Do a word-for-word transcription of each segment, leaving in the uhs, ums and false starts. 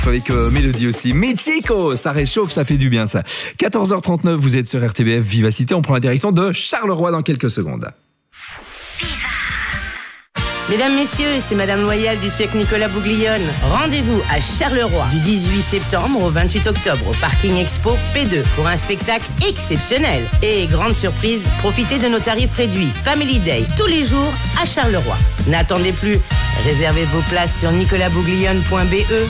Avec euh, Mélodie aussi. Michiko, ça réchauffe, ça fait du bien ça. quatorze heures trente-neuf, vous êtes sur R T B F Vivacité. On prend la direction de Charleroi dans quelques secondes. Mesdames, Messieurs, c'est Madame Loyal du cirque Nicolas Bouglione. Rendez-vous à Charleroi du dix-huit septembre au vingt-huit octobre au Parking Expo P deux pour un spectacle exceptionnel. Et grande surprise, profitez de nos tarifs réduits Family Day tous les jours à Charleroi. N'attendez plus, réservez vos places sur nicolas bouglione point b e.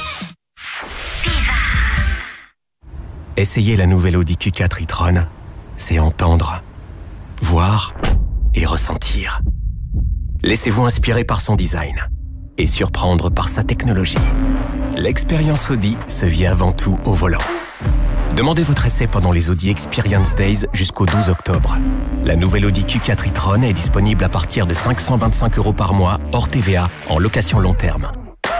Essayez la nouvelle Audi Q quatre e-tron. C'est entendre, voir et ressentir. Laissez-vous inspirer par son design et surprendre par sa technologie. L'expérience Audi se vit avant tout au volant. Demandez votre essai pendant les Audi Experience Days jusqu'au douze octobre. La nouvelle Audi Q quatre e-tron est disponible à partir de cinq cent vingt-cinq euros par mois, hors T V A, en location long terme.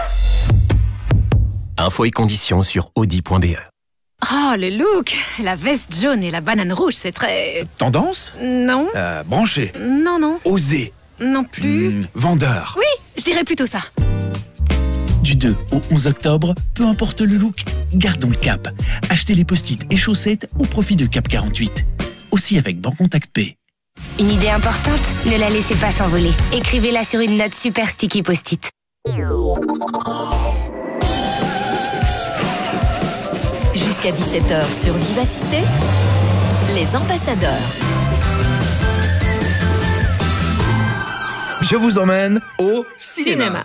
Infos et conditions sur audi point b e. Oh, le look! La veste jaune et la banane rouge, c'est très... Tendance? Non. Euh, branché? Non, non. Osé? Non plus. Mmh, vendeur? Oui, je dirais plutôt ça. Du deux au onze octobre, peu importe le look, gardons le cap. Achetez les post-it et chaussettes au profit de Cap quarante-huit. Aussi avec Bancontact Pay. Une idée importante? Ne la laissez pas s'envoler. Écrivez-la sur une note super sticky post-it. Jusqu'à dix-sept heures sur Vivacité, les ambassadeurs. Je vous emmène au cinéma. Cinéma.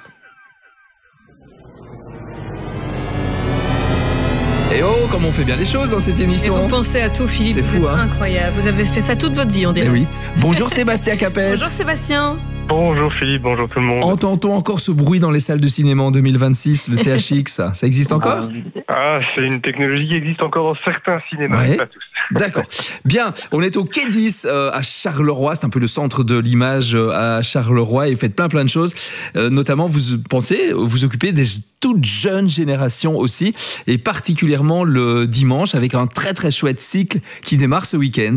Et oh, comme on fait bien les choses dans cette Et émission. vous pensez à tout, Philippe. C'est vous fou, êtes hein. Incroyable. Vous avez fait ça toute votre vie, on dirait. Eh oui. Bonjour Sébastien Capet. Bonjour Sébastien. Bonjour Philippe, bonjour tout le monde. Entend-on encore ce bruit dans les salles de cinéma en deux mille vingt-six, le T H X, ça, ça existe encore? Ah, c'est une technologie qui existe encore dans certains cinémas, Ouais. mais pas tous. D'accord. Bien, on est au Quai dix euh, à Charleroi, c'est un peu le centre de l'image euh, à Charleroi et vous faites plein plein de choses. Euh, notamment, vous pensez vous occupez des toutes jeunes générations aussi et particulièrement le dimanche avec un très très chouette cycle qui démarre ce week-end.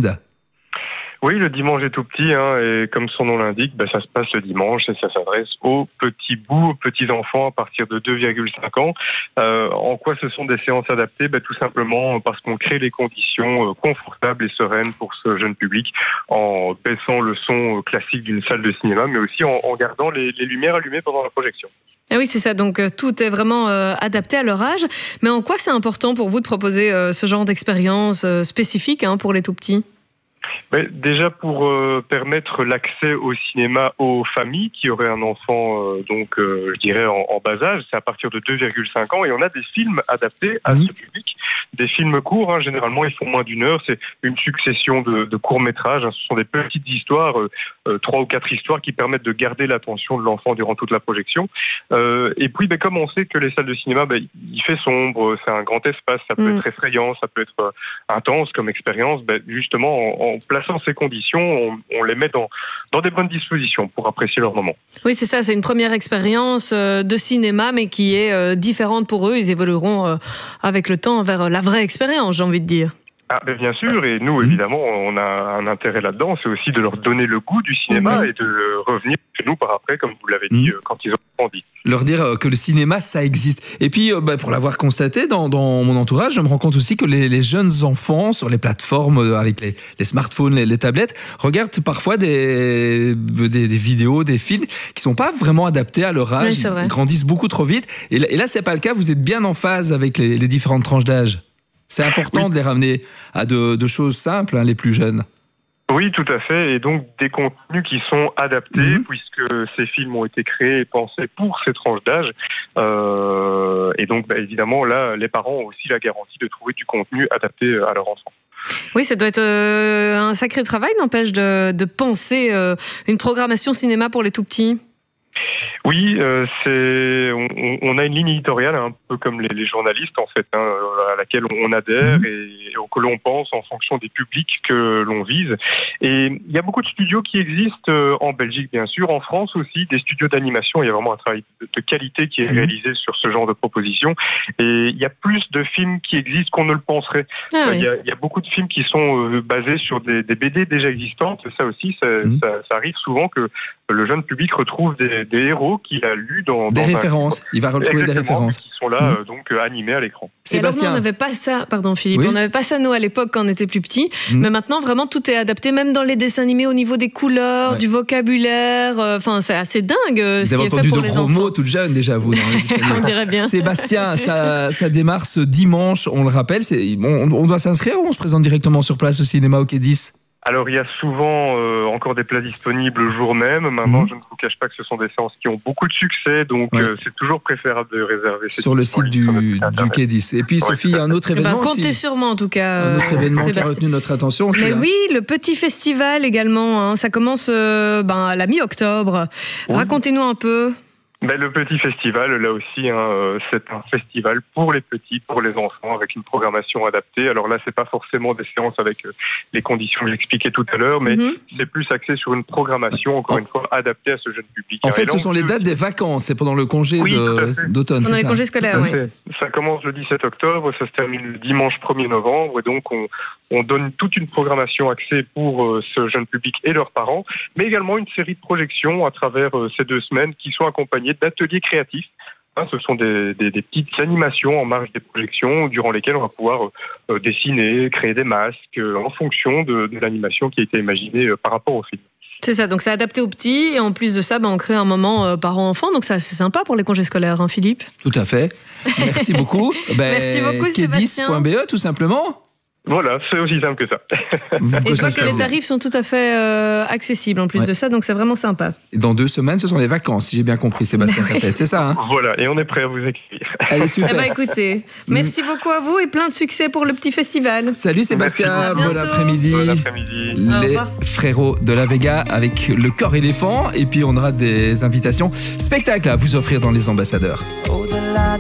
Oui, le dimanche est tout petit, hein, et comme son nom l'indique, bah, ça se passe le dimanche et ça s'adresse aux petits bouts, aux petits enfants à partir de deux virgule cinq ans. Euh, en quoi ce sont des séances adaptées? Bah, tout simplement parce qu'on crée les conditions euh, confortables et sereines pour ce jeune public en baissant le son classique d'une salle de cinéma, mais aussi en, en gardant les, les lumières allumées pendant la projection. Ah oui, c'est ça. Donc, euh, tout est vraiment euh, adapté à leur âge. Mais en quoi c'est important pour vous de proposer euh, ce genre d'expérience euh, spécifique hein, pour les tout-petits? Mais déjà pour euh, permettre l'accès au cinéma aux familles qui auraient un enfant, euh, donc euh, je dirais en, en bas âge, c'est à partir de deux virgule cinq ans et on a des films adaptés à Mmh. ce public, des films courts, hein, généralement ils font moins d'une heure, c'est une succession de, de courts-métrages, hein, ce sont des petites histoires, euh, euh, trois ou quatre histoires qui permettent de garder l'attention de l'enfant durant toute la projection. Euh, et puis ben, comme on sait que les salles de cinéma, ben, il fait sombre, c'est un grand espace, ça peut Mmh. être effrayant, ça peut être euh, intense comme expérience, ben, justement en, en plaçant ces conditions, on, on les met dans, dans des bonnes dispositions pour apprécier leur moment. Oui, c'est ça. C'est une première expérience euh, de cinéma, mais qui est euh, différente pour eux. Ils évolueront euh, avec le temps vers la vraie expérience, j'ai envie de dire. Ah, ben bien sûr, et nous, évidemment, on a un intérêt là-dedans, c'est aussi de leur donner le goût du cinéma Mmh. et de revenir chez nous par après, comme vous l'avez dit, Mmh. euh, quand ils ont grandi. Leur dire euh, que le cinéma, ça existe. Et puis, euh, bah, pour l'avoir constaté dans, dans mon entourage, je me rends compte aussi que les, les jeunes enfants sur les plateformes euh, avec les, les smartphones, les, les tablettes, regardent parfois des, des, des vidéos, des films qui sont pas vraiment adaptés à leur âge. Oui, c'est vrai. Ils grandissent beaucoup trop vite. Et là, et là c'est pas le cas. Vous êtes bien en phase avec les, les différentes tranches d'âge. C'est important Oui. de les ramener à de, de choses simples, hein, les plus jeunes. Oui, tout à fait, et donc des contenus qui sont adaptés, Mmh. puisque ces films ont été créés et pensés pour ces tranches d'âge. Euh, et donc, bah, évidemment, là, les parents ont aussi la garantie de trouver du contenu adapté à leur enfant. Oui, ça doit être euh, un sacré travail, n'empêche, de, de penser euh, une programmation cinéma pour les tout-petits. Oui, euh, c'est on, on a une ligne éditoriale un peu comme les, les journalistes en fait, hein, à laquelle on adhère et, et auquel on pense en fonction des publics que l'on vise. Et il y a beaucoup de studios qui existent euh, en Belgique bien sûr, en France aussi, des studios d'animation. Il y a vraiment un travail de, de qualité qui est réalisé sur ce genre de propositions. Et il y a plus de films qui existent qu'on ne le penserait. Ah, Euh, oui. il, y a, il y a beaucoup de films qui sont euh, basés sur des, des B D déjà existantes. Ça aussi, ça, Mhm. ça, ça arrive souvent que le jeune public retrouve des, des héros qu'il a lus dans... Des dans références, un... il va retrouver Exactement, des références. qui sont là, Mmh. euh, donc euh, animés à l'écran. Et alors nous, Sébastien, on n'avait pas ça, pardon Philippe, Oui. on n'avait pas ça nous à l'époque quand on était plus petits, Mm. mais maintenant vraiment tout est adapté, même dans les dessins animés au niveau des couleurs, Ouais. du vocabulaire, enfin c'est assez dingue euh, vous ce avez qui est fait entendu pour de les gros enfants. mots toute jeune déjà, vous. Dans les dessins animés. On dirait bien. Sébastien, ça, ça démarre ce dimanche, on le rappelle. C'est, on, on doit s'inscrire ou on se présente directement sur place au cinéma au Quai dix? Alors, il y a souvent euh, encore des places disponibles le jour même. Maintenant, Mhm. je ne vous cache pas que ce sont des séances qui ont beaucoup de succès, donc Ouais. euh, c'est toujours préférable de réserver ces Sur le tickets en site ligne sur notre du, site du internet. Quai dix. Et puis, Ouais, Sophie, il y a un autre Eh ben, événement comptez aussi. sûrement en tout cas. Un autre euh, événement qui a Sébastien. retenu notre attention. c'est Mais un- oui, le petit festival également, hein, ça commence euh, ben, à la mi-octobre. Oui. Racontez-nous un peu. Ben, le petit festival, là aussi, hein, euh, c'est un festival pour les petits, pour les enfants, avec une programmation adaptée. Alors là, c'est pas forcément des séances avec euh, les conditions que j'expliquais tout à l'heure, mais Mhm. c'est plus axé sur une programmation, encore En- une fois, adaptée à ce jeune public. En hein. fait, Et là, ce on sont les peut- dates des vacances. C'est pendant le congé Oui, tout à de- fait. d'automne. Pendant c'est les ça congés scolaires, oui. Ça commence le dix-sept octobre, ça se termine le dimanche premier novembre, et donc on, on donne toute une programmation axée pour euh, ce jeune public et leurs parents, mais également une série de projections à travers euh, ces deux semaines qui sont accompagnées d'ateliers créatifs. Hein, ce sont des, des, des petites animations en marge des projections durant lesquelles on va pouvoir euh, dessiner, créer des masques euh, en fonction de, de l'animation qui a été imaginée euh, par rapport au film. C'est ça, donc c'est adapté aux petits et en plus de ça, ben, on crée un moment euh, parents-enfants, donc c'est assez sympa pour les congés scolaires, hein, Philippe. Tout à fait. Merci beaucoup. Ben, Merci beaucoup, quai dix point b e, tout simplement. Voilà, c'est aussi simple que ça. Vous Et pouvez je vois que s'inscrire. les tarifs sont tout à fait euh, accessibles en plus Ouais. de ça, donc c'est vraiment sympa. Et dans deux semaines, ce sont les vacances, si j'ai bien compris, Sébastien Capet. C'est ça, hein? Voilà, et on est prêt à vous écrire. Allez, Eh super. ben écoutez, merci beaucoup à vous et plein de succès pour le petit festival. Salut Sébastien, À bon bientôt. après-midi. Bon après-midi. Au Les revoir. frérots de la Vega avec le corps éléphant. Et puis on aura des invitations spectacles à vous offrir dans les ambassadeurs.